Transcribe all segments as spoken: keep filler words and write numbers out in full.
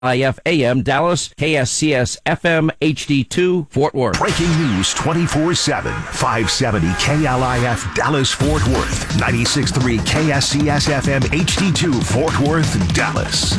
I F A M Dallas, K S C S F M H D two Fort Worth. Breaking news twenty-four seven, five seventy K L I F Dallas Fort Worth, ninety-six point three K S C S F M H D two Fort Worth, Dallas.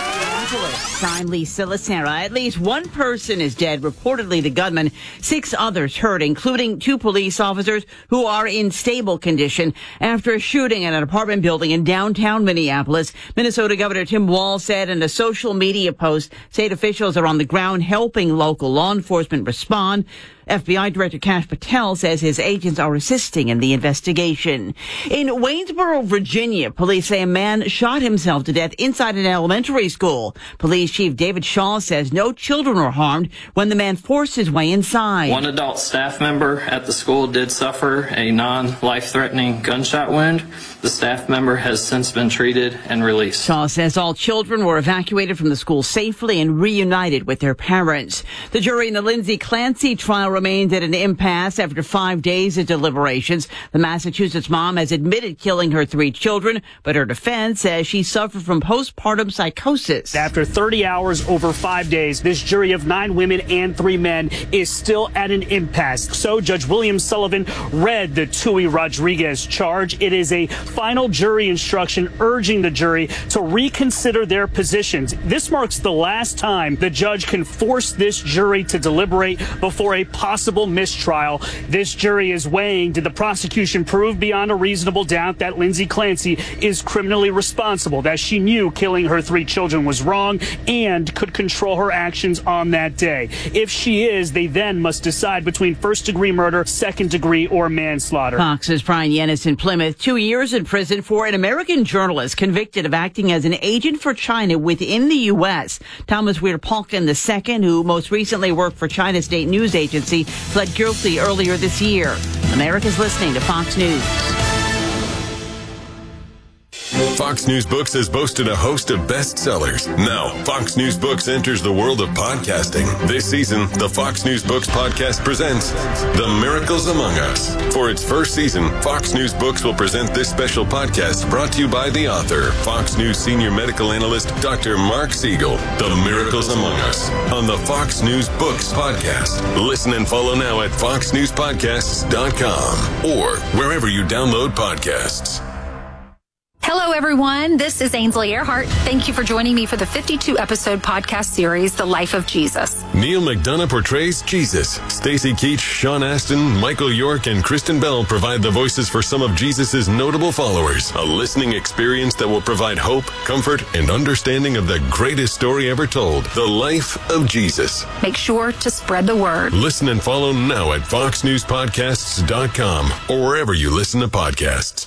I'm Lisa Lacera. At least one person is dead, reportedly the gunman. Six others hurt, including two police officers who are in stable condition after a shooting at an apartment building in downtown Minneapolis. Minnesota Governor Tim Walz said in a social media post, state officials are on the ground helping local law enforcement respond. F B I Director Kash Patel says his agents are assisting in the investigation. In Waynesboro, Virginia, police say a man shot himself to death inside an elementary school. Police Chief David Shaw says no children were harmed when the man forced his way inside. One adult staff member at the school did suffer a non-life-threatening gunshot wound. The staff member has since been treated and released. Shaw says all children were evacuated from the school safely and reunited with their parents. The jury in the Lindsay Clancy trial remains at an impasse after five days of deliberations. The Massachusetts mom has admitted killing her three children, but her defense says she suffered from postpartum psychosis. After thirty hours over five days, this jury of nine women and three men is still at an impasse. So Judge William Sullivan read the Tui Rodriguez charge. It is a final jury instruction urging the jury to reconsider their positions. This marks the last time the judge can force this jury to deliberate before a possible mistrial. This jury is weighing, did the prosecution prove beyond a reasonable doubt that Lindsay Clancy is criminally responsible, that she knew killing her three children was wrong and could control her actions on that day? If she is, they then must decide between first-degree murder, second-degree, or manslaughter. Fox's Brian Yennis in Plymouth, two years in prison for an American journalist convicted of acting as an agent for China within the U S. Thomas Weir-Palkin the second, who most recently worked for China's state news agency, pled guilty earlier this year. America's listening to Fox News. Fox News Books has boasted a host of bestsellers. Now, Fox News Books enters the world of podcasting. This season, the Fox News Books podcast presents The Miracles Among Us. For its first season, Fox News Books will present this special podcast brought to you by the author, Fox News senior medical analyst, Doctor Mark Siegel. The Miracles Among Us on the Fox News Books podcast. Listen and follow now at fox news podcasts dot com or wherever you download podcasts. Hello, everyone. This is Ainsley Earhart. Thank you for joining me for the fifty-two episode podcast series, The Life of Jesus. Neil McDonough portrays Jesus. Stacey Keach, Sean Astin, Michael York, and Kristen Bell provide the voices for some of Jesus' notable followers. A listening experience that will provide hope, comfort, and understanding of the greatest story ever told, The Life of Jesus. Make sure to spread the word. Listen and follow now at fox news podcasts dot com or wherever you listen to podcasts.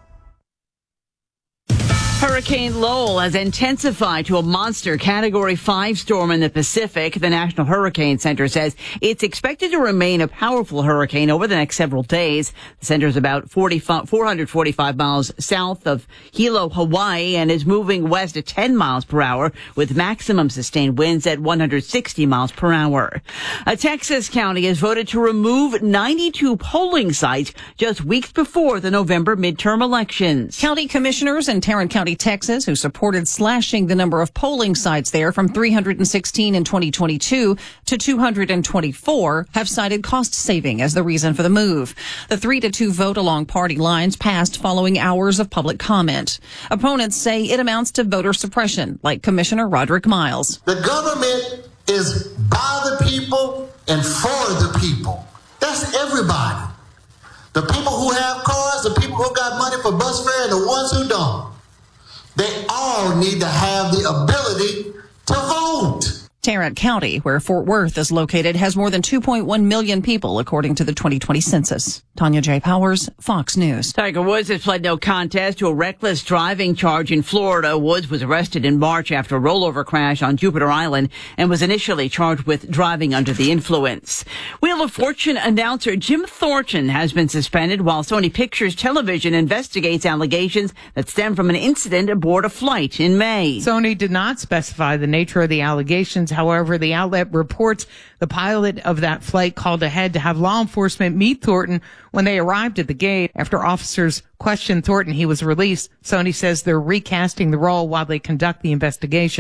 Hurricane Lowell has intensified to a monster Category five storm in the Pacific. The National Hurricane Center says it's expected to remain a powerful hurricane over the next several days. The center is about four hundred forty-five miles south of Hilo, Hawaii, and is moving west at ten miles per hour with maximum sustained winds at one hundred sixty miles per hour. A Texas county has voted to remove ninety-two polling sites just weeks before the November midterm elections. County commissioners in Tarrant County, Texas, who supported slashing the number of polling sites there from three hundred sixteen in twenty twenty-two to two hundred twenty-four, have cited cost saving as the reason for the move. The three to two vote along party lines passed following hours of public comment. Opponents say it amounts to voter suppression, like Commissioner Roderick Miles. The government is by the people and for the people. That's everybody. The people who have cars, the people who got money for bus fare, and the ones who don't. They all need to have the ability to vote. Tarrant County, where Fort Worth is located, has more than two point one million people, according to the twenty twenty census. Tanya J. Powers, Fox News. Tiger Woods has pled no contest to a reckless driving charge in Florida. Woods was arrested in March after a rollover crash on Jupiter Island and was initially charged with driving under the influence. Wheel of Fortune announcer Jim Thornton has been suspended while Sony Pictures Television investigates allegations that stem from an incident aboard a flight in May. Sony did not specify the nature of the allegations. However, the outlet reports the pilot of that flight called ahead to have law enforcement meet Thornton. When they arrived at the gate, after officers questioned Thornton, he was released. Sony says they're recasting the role while they conduct the investigation.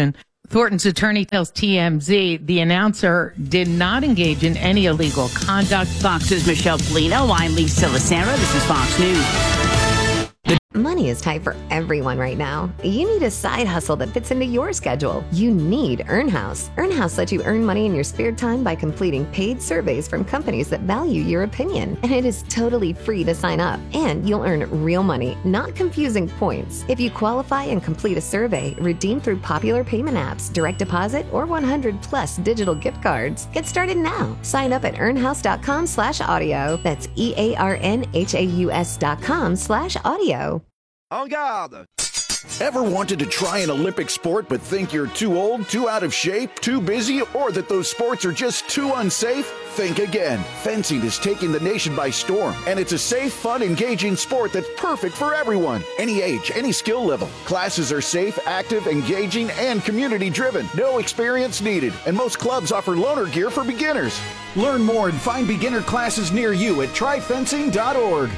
Thornton's attorney tells T M Z the announcer did not engage in any illegal conduct. Fox's Michelle Polino. I'm Lisa Lacera. This is Fox News. Money is tight for everyone right now. You need a side hustle that fits into your schedule. You need EarnHouse. EarnHouse lets you earn money in your spare time by completing paid surveys from companies that value your opinion. And it is totally free to sign up. And you'll earn real money, not confusing points. If you qualify and complete a survey, redeem through popular payment apps, direct deposit, or one hundred plus digital gift cards. Get started now. Sign up at earnhouse.com slash audio. That's E-A-R-N-H-A-U-S dot com slash audio. En garde! Ever wanted to try an Olympic sport but think you're too old, too out of shape, too busy, or that those sports are just too unsafe? Think again. Fencing is taking the nation by storm, and it's a safe, fun, engaging sport that's perfect for everyone. Any age, any skill level. Classes are safe, active, engaging, and community-driven. No experience needed, and most clubs offer loaner gear for beginners. Learn more and find beginner classes near you at try fencing dot org.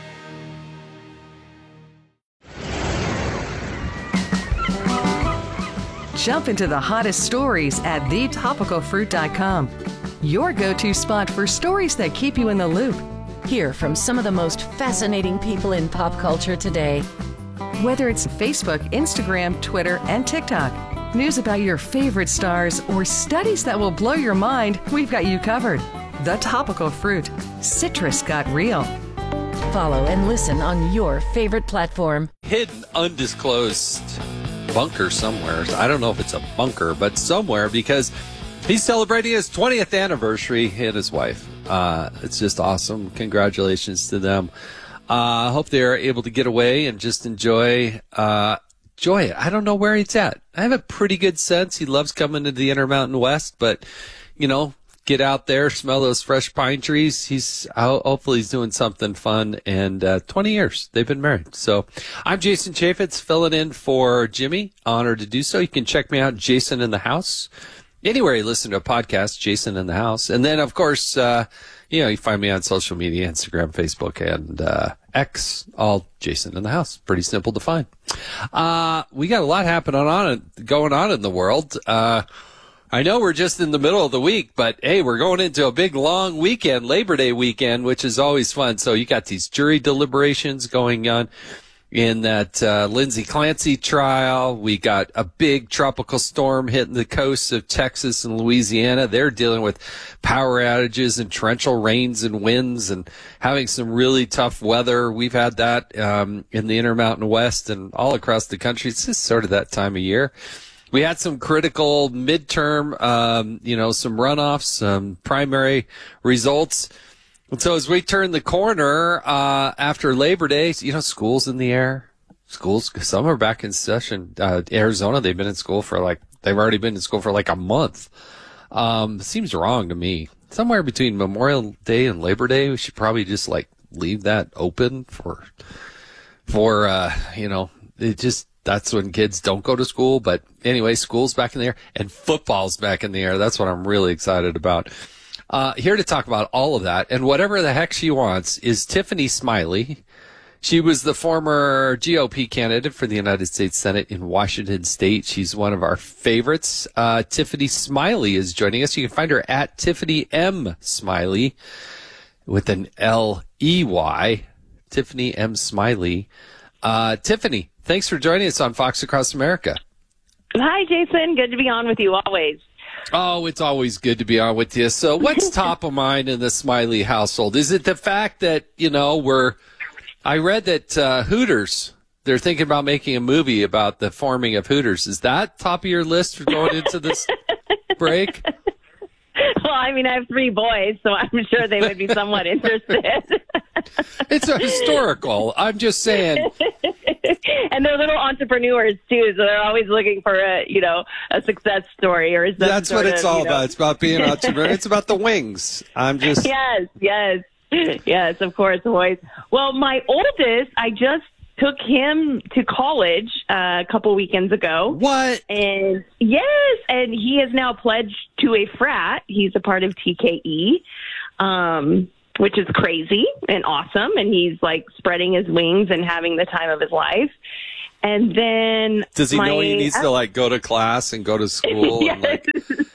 Jump into the hottest stories at the topical fruit dot com. Your go-to spot for stories that keep you in the loop. Hear from some of the most fascinating people in pop culture today. Whether it's Facebook, Instagram, Twitter, and TikTok, news about your favorite stars, or studies that will blow your mind, we've got you covered. The Topical Fruit. Citrus got real. Follow and listen on your favorite platform. Hidden, undisclosed bunker somewhere. I don't know if it's a bunker, but somewhere, because he's celebrating his twentieth anniversary, he and his wife. Uh, it's just awesome. Congratulations to them. I uh, hope they're able to get away and just enjoy uh, enjoy it. I don't know where he's at. I have a pretty good sense he loves coming to the Intermountain West, but, you know, get out there, smell those fresh pine trees. He's hopefully he's doing something fun. And uh, twenty years they've been married. So I'm Jason Chaffetz, filling in for Jimmy. Honored to do so. You can check me out, Jason in the House. Anywhere you listen to a podcast, Jason in the House. And then, of course, uh, you know, you find me on social media, Instagram, Facebook, and uh, X, all Jason in the House. Pretty simple to find. Uh, we got a lot happening on going on in the world. Uh, I know we're just in the middle of the week, but hey, we're going into a big long weekend, Labor Day weekend, which is always fun. So you got these jury deliberations going on in that uh, Lindsay Clancy trial. We got a big tropical storm hitting the coasts of Texas and Louisiana. They're dealing with power outages and torrential rains and winds and having some really tough weather. We've had that um, in the Intermountain West and all across the country. It's just sort of that time of year. We had some critical midterm, um, you know, some runoffs, some primary results. And so as we turn the corner uh, after Labor Day, you know, school's in the air. Schools, some are back in session. Uh, Arizona, they've been in school for like, they've already been in school for like a month. Um, seems wrong to me. Somewhere between Memorial Day and Labor Day, we should probably just like leave that open for, for uh, you know, it just, that's when kids don't go to school. But anyway, school's back in the air and football's back in the air. That's what I'm really excited about. Uh, here to talk about all of that and whatever the heck she wants is Tiffany Smiley. She was the former G O P candidate for the United States Senate in Washington State. She's one of our favorites. Uh, Tiffany Smiley is joining us. You can find her at Tiffany M. Smiley with an L E Y. Tiffany M. Smiley. Uh, Tiffany, thanks for joining us on Fox Across America. Hi, Jason. Good to be on with you always. Oh, it's always good to be on with you. So what's top of mind in the Smiley household? Is it the fact that, you know, we're, I read that uh, Hooters, they're thinking about making a movie about the forming of Hooters. Is that top of your list for going into this break? Well, I mean, I have three boys, so I'm sure they would be somewhat interested. It's a historical. I'm just saying. And they're little entrepreneurs too, so they're always looking for a, you know, a success story or some That's what it's of, all you know... about. It's about being an entrepreneur. It's about the wings. I'm just. Yes, yes, yes. Of course, boys. Well, my oldest, I just took him to college uh, a couple weekends ago. What? And yes, and he is now pledged to a frat. He's a part of T K E. Um, which is crazy and awesome. And he's like spreading his wings and having the time of his life. And then Does he my, know he needs to like go to class and go to school? Yes. And, like,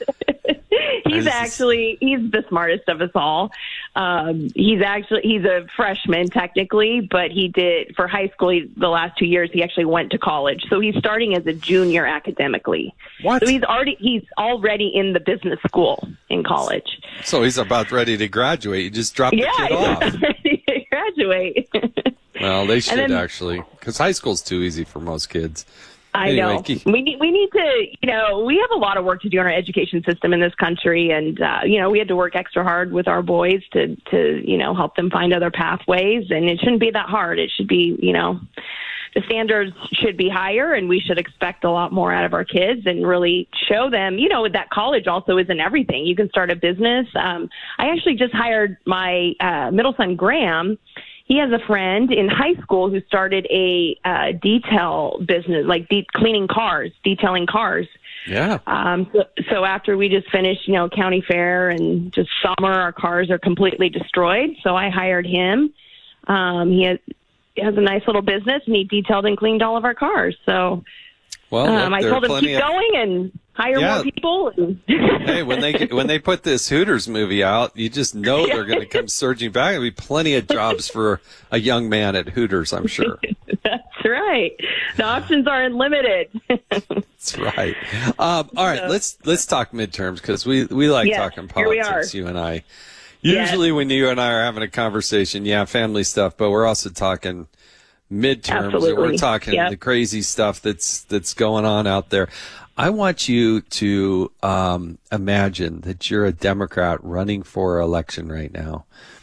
he's actually he's the smartest of us all. Um, he's actually he's a freshman technically, but he did for high school. He, the last two years, he actually went to college, so he's starting as a junior academically. What? So he's already he's already in the business school in college. So he's about ready to graduate. You just drop the Yeah, kid he's off. about ready to graduate. Well, they should then- actually, because high school's too easy for most kids. I Anyway, know. keep- We need we need to, you know, we have a lot of work to do in our education system in this country, and uh, you know, we had to work extra hard with our boys to to you know help them find other pathways, and it shouldn't be that hard. It should be, you know, the standards should be higher, and we should expect a lot more out of our kids and really show them, you know, that college also isn't everything. You can start a business. Um, I actually just hired my uh, middle son Graham. He has a friend in high school who started a uh, detail business, like de- cleaning cars, detailing cars. Yeah. Um, so, so after we just finished, you know, county fair and just summer, our cars are completely destroyed. So I hired him. Um, he has, he has a nice little business, and he detailed and cleaned all of our cars. So Well, um, look, I there told are him plenty keep of- going and hire Yeah. more people. And Hey, when they when they put this Hooters movie out, you just know they're going to come surging back. There'll be plenty of jobs for a young man at Hooters, I'm sure. That's right. The options are unlimited. That's right. Um, all right, let's let's talk midterms because we, we like Yes, talking here we politics, are. you and I. Yes. Usually when you and I are having a conversation, yeah, family stuff, but we're also talking midterms. Absolutely. Or we're talking Yep. the crazy stuff that's that's going on out there. I want you to um, imagine that you're a Democrat running for election right now.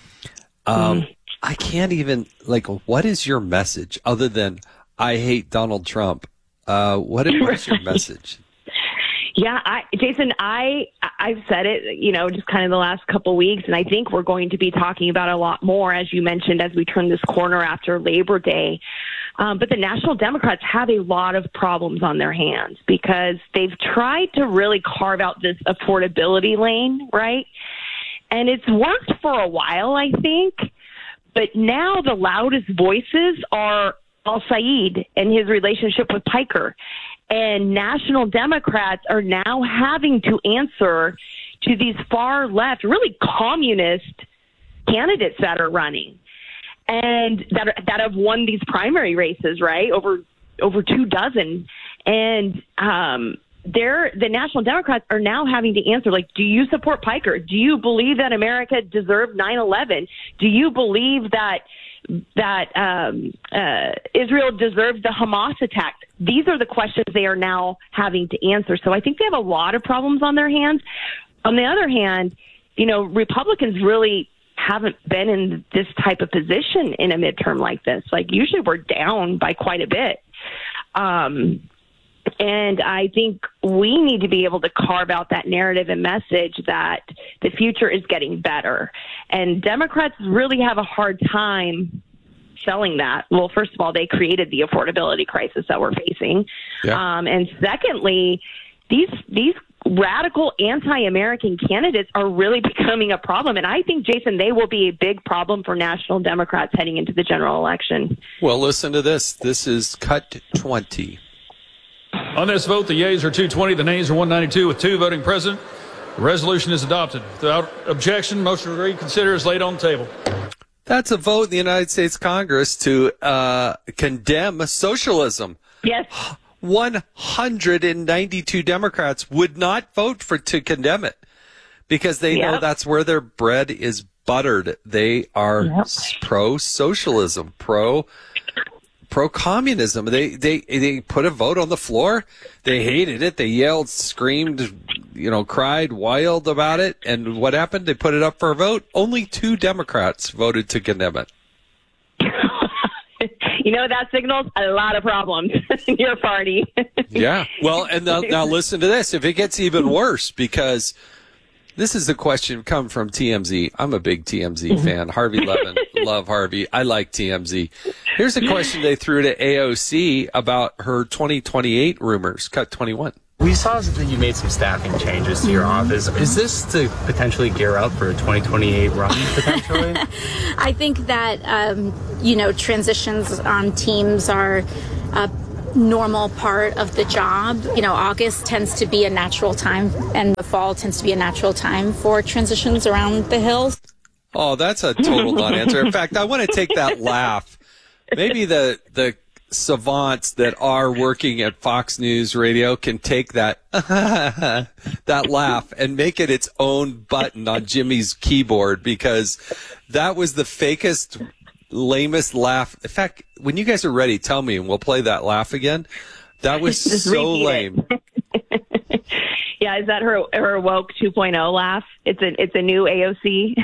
Um, Mm-hmm. I can't even, like, what is your message other than I hate Donald Trump? Uh, what is your message? Yeah, I, Jason, I, I've said it, you know, just kind of the last couple weeks, and I think we're going to be talking about it a lot more, as you mentioned, as we turn this corner after Labor Day. Um, but the National Democrats have a lot of problems on their hands because they've tried to really carve out this affordability lane, right? And it's worked for a while, I think. But now the loudest voices are Al-Said and his relationship with Piker. And National Democrats are now having to answer to these far left, really communist candidates that are running and that are, that have won these primary races, right? Over over two dozen. And um, they're, the National Democrats are now having to answer, like, do you support Piker? Do you believe that America deserved nine eleven? Do you believe that that um, uh, Israel deserved the Hamas attack? These are the questions they are now having to answer. So I think they have a lot of problems on their hands. On the other hand, you know, Republicans really haven't been in this type of position in a midterm like this. Like, usually we're down by quite a bit. Um, and I think we need to be able to carve out that narrative and message that the future is getting better. And Democrats really have a hard time selling that. Well, first of all, they created the affordability crisis that we're facing. Yeah. Um, and secondly, these these radical anti-American candidates are really becoming a problem. And I think, Jason, they will be a big problem for National Democrats heading into the general election. Well, listen to this. This is Cut twenty. On this vote, the yeas are two twenty, the nays are one ninety-two, with two voting present. The resolution is adopted. Without objection, motion to reconsider is laid on the table. That's a vote in the United States Congress to uh, condemn socialism. Yes. one hundred ninety-two Democrats would not vote for to condemn it because they know Yep. that's where their bread is buttered. They are Yep. pro-socialism, pro pro-communism. They they they put a vote on the floor. They hated it. They yelled, screamed, you know, cried wild about it. And what happened? They put it up for a vote. Only two Democrats voted to condemn it. You know, that signals a lot of problems in your party. Yeah. Well, and now, now listen to this. If it gets even worse, because this is a question come from T M Z. I'm a big T M Z fan. Harvey Levin. Love Harvey. I like T M Z. Here's a question they threw to A O C about her twenty twenty-eight rumors. Cut twenty-one. We saw that you made some staffing changes to your office. Is this to potentially gear up for a twenty twenty-eight run, potentially? I think that, um, you know, transitions on teams are uh, normal part of the job. You know, August tends to be a natural time, and the fall tends to be a natural time for transitions around the hills. Oh, that's a total non-answer. In fact, I want to take that laugh. Maybe the the savants that are working at Fox News Radio can take that that laugh and make it its own button on Jimmy's keyboard, because that was the fakest, lamest laugh. In fact, when you guys are ready, tell me and we'll play that laugh again. That was Just so repeat lame. Yeah, is that her her woke two point oh laugh? It's a it's a new A O C.